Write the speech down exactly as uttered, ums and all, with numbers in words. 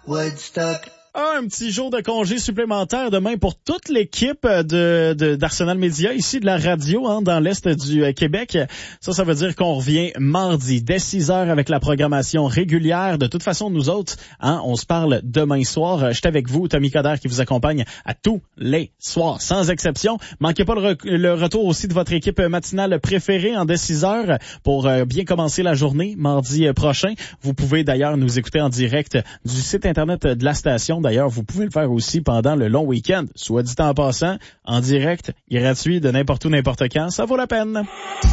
Woodstock. Ah, un petit jour de congé supplémentaire demain pour toute l'équipe de, de d'Arsenal Média, ici de la radio, hein, dans l'Est du euh, Québec. Ça, ça veut dire qu'on revient mardi dès six heures avec la programmation régulière. De toute façon, nous autres, hein, on se parle demain soir. Je suis avec vous, Tommy Coderre, qui vous accompagne à tous les soirs, sans exception. Manquez pas le, re- le retour aussi de votre équipe matinale préférée en dès six heures pour euh, bien commencer la journée mardi prochain. Vous pouvez d'ailleurs nous écouter en direct du site Internet de la station. D'ailleurs, vous pouvez le faire aussi pendant le long week-end. Soit dit en passant, en direct, gratuit de n'importe où, n'importe quand. Ça vaut la peine.